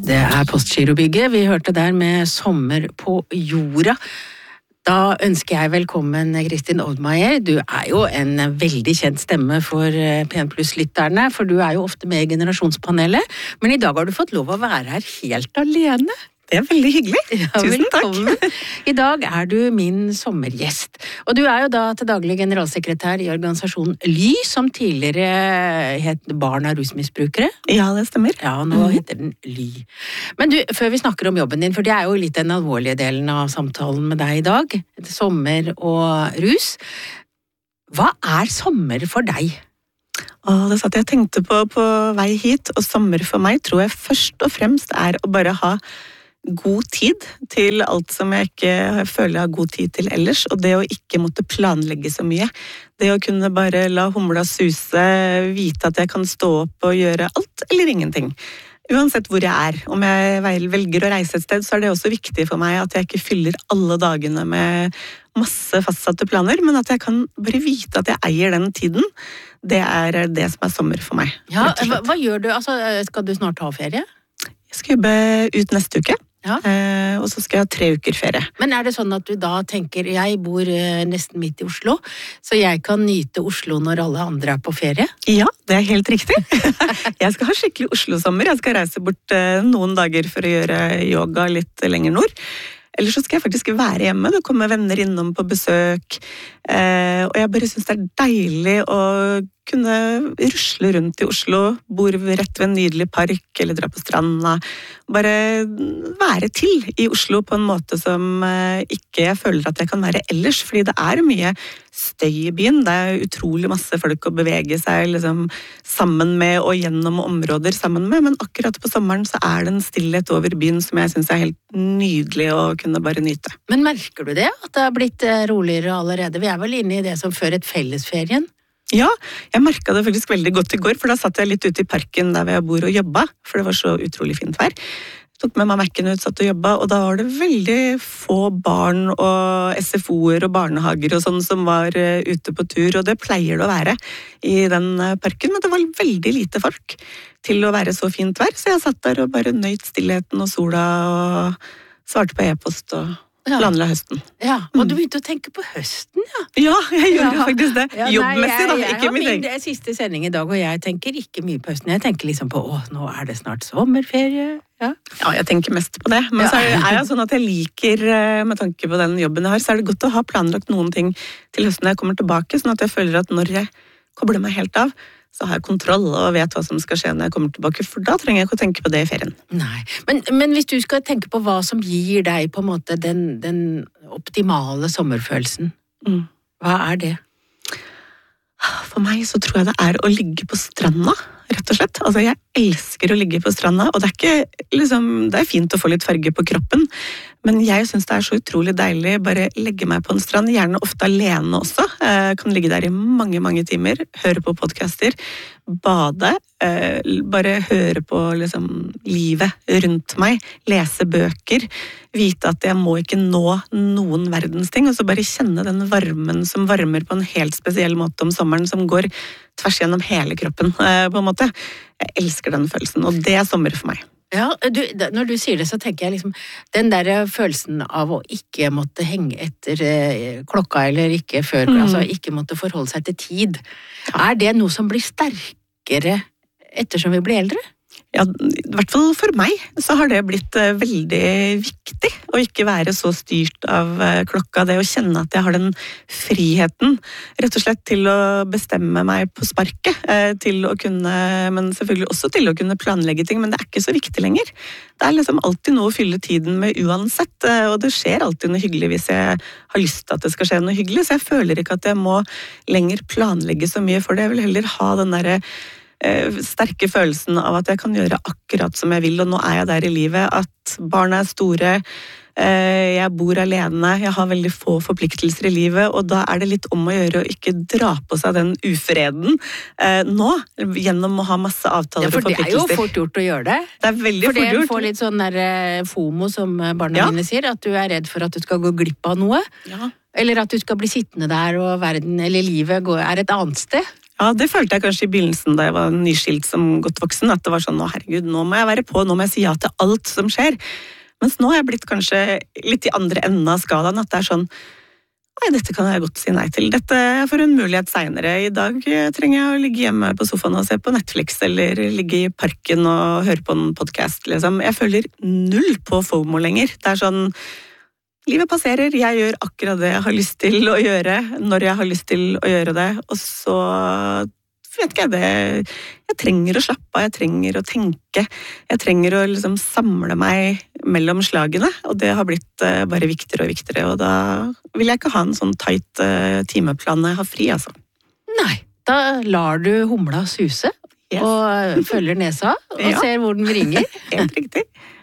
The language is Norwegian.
Det Postgirobygget. Vi hørte der med Sommer på jorda. Da ønsker jeg velkommen Kristin Oudmayer. Du jo en veldig kjent stemme for P1+-lytterne, for du jo ofte med i generasjonspanelet. Men i dag har du fått lov å være her helt alene. Det veldig hyggelig. Ja, Tusen takk. I dag du min sommergjest. Og du jo da til daglig generalsekretær i organisasjonen LY, som tidligere het Barn av rusmisbrukere. Ja, det stemmer. Ja, nå heter den LY. Men du, før vi snakker om jobben din, for det jo litt den alvorlige delen av samtalen med deg i dag, sommer og rus. Hva sommer for deg? Det satt jeg tenkte på vei hit, og sommer for meg tror jeg først og fremst å bare ha god tid til alt som jeg ikke føler jeg har god tid til ellers, og det å ikke måtte planlegge så mye. Det å kunne bare la humla suse, vite at jeg kan stå opp og gjøre alt eller ingenting. Uansett hvor jeg om jeg velger å reise et sted, så det også viktig for meg at jeg ikke fyller alle dagene med masse fastsatte planer, men at jeg kan bare vite at jeg eier den tiden. Det det som sommer for meg. Ja, hva gjør du? Altså, skal du snart ha ferie? Jeg skal jobbe ut neste uke. Ja. Og så skal jeg ha 3 uker ferie. Men det sånn at du da tenker, jeg bor nesten midt i Oslo, så jeg kan nyte Oslo når alle andre på ferie? Ja, det helt riktig. Jeg skal ha skikkelig Oslo-sommer. Jeg skal reise bort noen dager for å gjøre yoga litt lenger nord. Ellers så skal jeg faktisk være hjemme. Det kommer venner innom på besøk. Og jeg bare synes det deilig å kunne rusle rundt i Oslo, bor rett ved en nydelig park, eller dra på stranda. Bare være til i Oslo på en måte som ikke jeg føler at jeg kan være ellers, fordi det mye støy i byen. Det utrolig masse folk å bevege seg liksom, sammen med og gjennom områder sammen med, men akkurat på sommeren så det en stillhet over byen som jeg synes helt nydelig å kunne bare nyte. Men merker du det? At det har blitt roligere allerede? Vi vel inne i det som før et fellesferien? Ja, jeg merket det faktisk veldig godt i går, for da satt jeg litt ute i parken der jeg bor og jobba, for det var så utrolig fint vær. Jeg tok med meg Mac-en ut, satt og jobba, og da var det veldig få barn og SFO-er og barnehager og sånn som var ute på tur, og det pleier det å være i den parken, men det var veldig lite folk til å være så fint vær, så jeg satt der og bare nøyt stillheten og sola og svarte på e-post og planla høsten. Ja, og du begynte å tenke på høsten, ja? Ja, jeg gjør faktisk det. Jobbmessig da, ikke min egen. Jeg har min siste sending i dag, og jeg tenker ikke mye på høsten. Jeg tenker liksom på, nå det snart sommerferie. Ja, jeg tenker mest på det. Men så jeg sånn at jeg liker, med tanke på den jobben jeg har, så det godt å ha planlagt noen ting til høsten når jeg kommer tilbake, sånn at jeg føler at når jeg kobler meg helt av, så har jeg kontroll og vet hva som skal skje når jeg kommer tilbake, for da trenger jeg ikke å tenke på det i ferien. Nei, men hvis du skal tenke på hva som gir deg på en måte den optimale sommerfølelsen, hva det? For meg så tror jeg det å ligge på stranda, rett og slett. Altså, jeg elsker å ligge på stranda, og det ikke, liksom, det fint å få litt farge på kroppen, men jeg synes det så utrolig deilig bare legge meg på en strand, gjerne ofte alene også. Jeg kan ligge der i mange, mange timer, høre på podcaster, bade, bare høre på liksom, livet rundt meg, lese bøker, vite at jeg må ikke nå noen verdens ting, og så bare kjenne den varmen som varmer på en helt spesiell måte om sommeren, som går tvers gjennom hele kroppen, på en måte. Jeg elsker den følelsen, og det sommer for meg. Ja, når du sier det, så tenker jeg liksom, den der følelsen av å ikke måtte henge etter klokka, eller ikke før, altså ikke måtte forholde seg til tid, det noe som blir sterkere ettersom vi blir eldre? Ja, i hvert fall for meg så har det blitt veldig viktig å ikke være så styrt av klokka, det å kjenne at jeg har den friheten, rett og slett til å bestemme meg på sparket, til å kunne, men selvfølgelig også til å kunne planlegge ting, men det ikke så viktig lenger. Det liksom alltid noe å fylle tiden med uansett, og det skjer alltid noe hyggelig hvis jeg har lyst til at det skal skje noe hyggelig, så jeg føler ikke at jeg må lenger planlegge så mye for det. Jeg vil heller ha den der sterke følelsen av at jeg kan gjøre akkurat som jeg vil, og nå jeg der i livet, at barna store, jeg bor alene, jeg har veldig få forpliktelser i livet, og da det litt om å gjøre å ikke dra på seg den ufreden nå, gjennom å ha masse avtaler og forpliktelser. Ja, for det jo fort gjort å gjøre det. Det veldig fort gjort. For det får litt sånn der FOMO, som barna mine sier, at du redd for at du skal gå glipp av noe, eller at du skal bli sittende der, og verden eller livet et annet sted. Ja, det følte jeg kanskje i begynnelsen da jeg var nyskilt som godt voksen, at det var sånn, å herregud, nå må jeg være på, nå må jeg si ja til alt som skjer. Mens nå har jeg blitt kanskje litt i andre enden av skalaen, at det er sånn, nei, dette kan jeg godt si nei til. Dette er for en mulighet senere. I dag trenger jeg å ligge hjemme på sofaen og se på Netflix, eller ligge i parken og høre på en podcast, liksom. Jeg føler null på FOMO lenger. Det er sånn, livet passerer, jeg gjør akkurat det jeg har lyst til å gjøre, når jeg har lyst til å gjøre det, og så vet ikke jeg det. Jeg trenger å slappe av, jeg trenger å tenke, jeg trenger å liksom samle meg mellom slagene, og det har blitt bare viktigere og viktigere, og da vil jeg ikke ha en sånn tight timeplan når jeg har fri, altså. Nei, da lar du humla suse, og følger nesa, og ser hvor den ringer. Helt riktig.